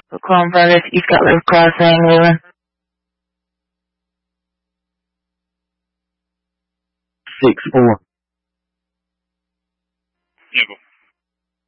Calling Brothers, East Cutler Crossing, Leland. 6-4. Nickel.